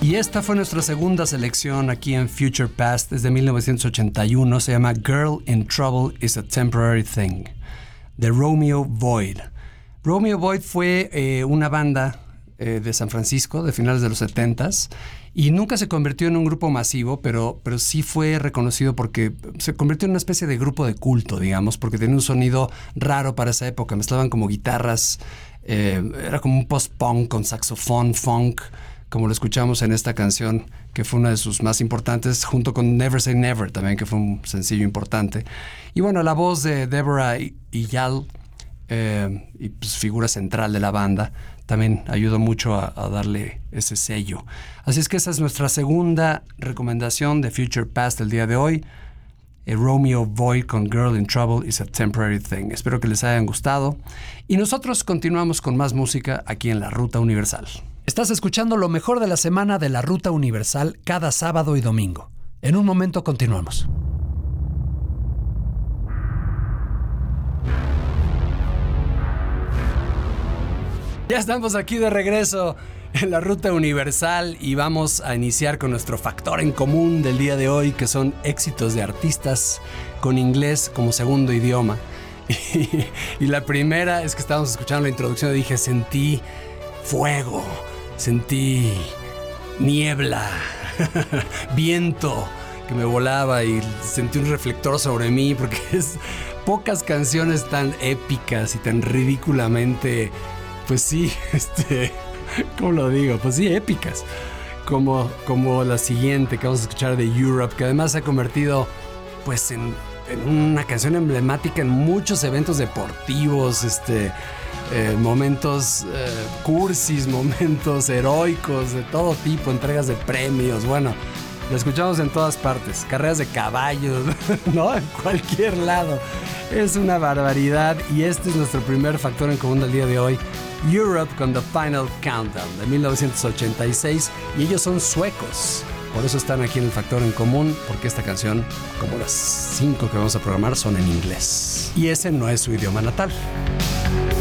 Y esta fue nuestra segunda selección aquí en Future Past desde 1981. Se llama Girl in Trouble is a Temporary Thing, de Romeo Void. Romeo Void fue una banda de San Francisco de finales de los 70s y nunca se convirtió en un grupo masivo, pero sí fue reconocido porque se convirtió en una especie de grupo de culto, digamos, porque tenía un sonido raro para esa época. Mezclaban como guitarras, era como un post-punk con saxofón, funk, como lo escuchamos en esta canción, que fue una de sus más importantes, junto con Never Say Never también, que fue un sencillo importante. Y bueno, la voz de Deborah Iyal, y pues figura central de la banda, también ayudó mucho a darle ese sello. Así es que esa es nuestra segunda recomendación de Future Past el día de hoy. Romeo Void con Girl in Trouble is a Temporary Thing. Espero que les hayan gustado. Y nosotros continuamos con más música aquí en La Ruta Universal. Estás escuchando lo mejor de la semana de La Ruta Universal cada sábado y domingo. En un momento continuamos. Ya estamos aquí de regreso en La Ruta Universal y vamos a iniciar con nuestro factor en común del día de hoy, que son éxitos de artistas con inglés como segundo idioma. Y la primera es que estábamos escuchando la introducción y dije, sentí fuego, sentí niebla, viento que me volaba y sentí un reflector sobre mí, porque es pocas canciones tan épicas y tan ridículamente, pues sí, ¿cómo lo digo? Pues sí, épicas, como la siguiente que vamos a escuchar de Europe, que además se ha convertido pues en una canción emblemática en muchos eventos deportivos, momentos cursis, momentos heroicos de todo tipo, entregas de premios. Bueno, la escuchamos en todas partes, carreras de caballos, ¿no? En cualquier lado. Es una barbaridad y este es nuestro primer factor en común del día de hoy. Europe con The Final Countdown de 1986, y ellos son suecos. Por eso están aquí en el factor en común, porque esta canción, como las 5 que vamos a programar, son en inglés. Y ese no es su idioma natal.